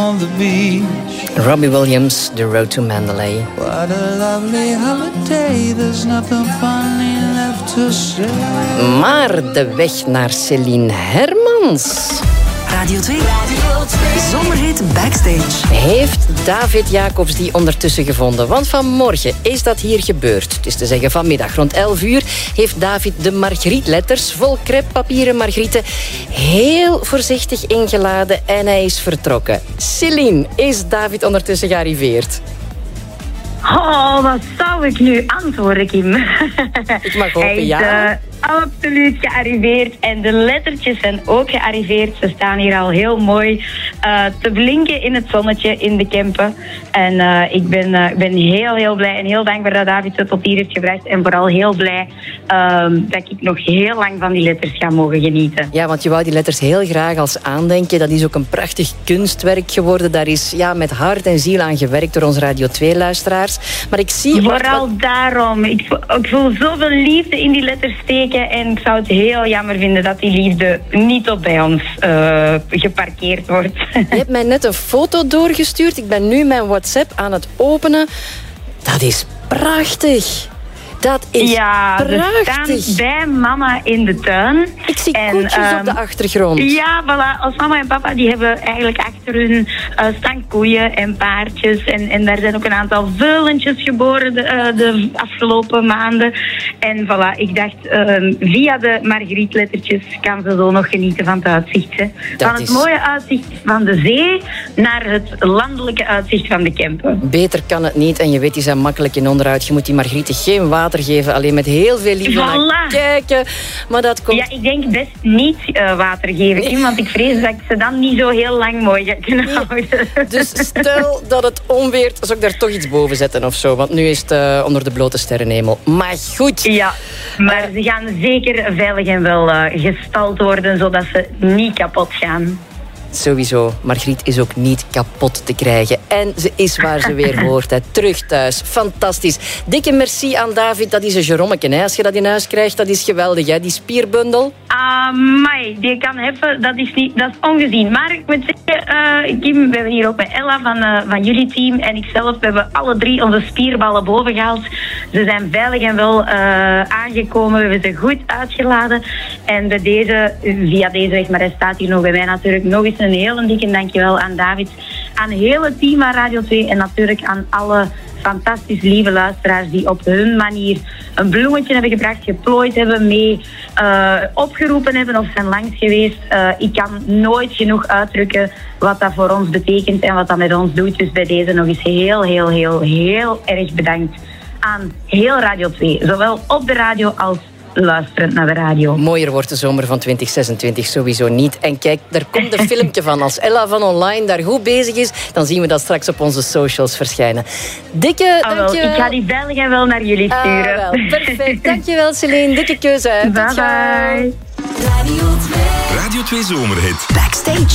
on the beach. Robbie Williams, The Road to Mandalay. What a lovely holiday, there's nothing funny left to say. Maar de weg naar Céline Hermans. Radio 2. Zomerhit Backstage. Heeft David Jacobs die ondertussen gevonden? Want vanmorgen is dat hier gebeurd. Het is te zeggen vanmiddag rond 11 uur heeft David de Margriet-letters vol crêpepapieren margrieten heel voorzichtig ingeladen en hij is vertrokken. Céline, is David ondertussen gearriveerd? Oh, wat zou ik nu antwoorden, Kim? Ik mag hopen, Hij is, ja. Absoluut gearriveerd. En de lettertjes zijn ook gearriveerd. Ze staan hier al heel mooi te blinken in het zonnetje in de Kempen. En ik ben heel, heel blij en heel dankbaar dat David het tot hier heeft gebracht. En vooral heel blij dat ik nog heel lang van die letters ga mogen genieten. Ja, want je wou die letters heel graag als aandenken. Dat is ook een prachtig kunstwerk geworden. Daar is met hart en ziel aan gewerkt door onze Radio 2-luisteraars. Maar ik zie... Vooral daarom. Ik voel zoveel liefde in die letters steken. En ik zou het heel jammer vinden dat die liefde niet op bij ons geparkeerd wordt. Je hebt mij net een foto doorgestuurd. Ik ben nu mijn WhatsApp aan het openen. Dat is prachtig. Dat is prachtig. Ze staan bij mama in de tuin. Ik zie koetjes op de achtergrond. Ja, voilà. Als mama en papa die hebben eigenlijk achter hun staan koeien en paardjes. En daar zijn ook een aantal veulentjes geboren de afgelopen maanden. En voilà, ik dacht, via de Margriet-lettertjes kan ze zo nog genieten van het uitzicht. Hè. Van het mooie uitzicht van de zee naar het landelijke uitzicht van de Kempen. Beter kan het niet. En je weet, die zijn makkelijk in onderhoud. Je moet die Margrieten geen water geven, alleen met heel veel liefde naar kijken. Maar dat komt... Ja, ik denk best niet water geven, want ik vrees dat ik ze dan niet zo heel lang mooi ga kunnen houden. Dus stel dat het onweert, zou ik daar toch iets boven zetten of zo, want nu is het onder de blote sterrenhemel. Maar goed. Ja, maar ze gaan zeker veilig en wel gestald worden, zodat ze niet kapot gaan. Sowieso. Margriet is ook niet kapot te krijgen. En ze is waar ze weer hoort. Hè. Terug thuis. Fantastisch. Dikke merci aan David. Dat is een Jerommeke. Hè. Als je dat in huis krijgt, dat is geweldig. Hè. Die spierbundel. Amai, die kan hebben. Dat is ongezien. Maar ik moet zeggen, Kim, we hebben hier ook met Ella van jullie team en ikzelf, we hebben alle 3 onze spierballen boven gehaald. Ze zijn veilig en wel aangekomen. We hebben ze goed uitgeladen. En bij via deze weg, maar hij staat hier nog bij mij natuurlijk, nog eens een hele dikke dankjewel aan David, aan het hele team van Radio 2 en natuurlijk aan alle fantastisch lieve luisteraars die op hun manier een bloemetje hebben gebracht, geplooid hebben, mee opgeroepen hebben of zijn langs geweest. Ik kan nooit genoeg uitdrukken wat dat voor ons betekent en wat dat met ons doet. Dus bij deze nog eens heel, heel, heel, heel erg bedankt aan heel Radio 2. Zowel op de radio als luisterend naar de radio. Mooier wordt de zomer van 2026 sowieso niet. En kijk, daar komt een filmpje van. Als Ella van Online daar goed bezig is, dan zien we dat straks op onze socials verschijnen. Dikke, dankjewel. Ik ga die veilig en wel naar jullie sturen. Wel, perfect. Dankjewel, Céline. Dikke keuze. Bye bye. Radio 2 Zomerhit. Backstage.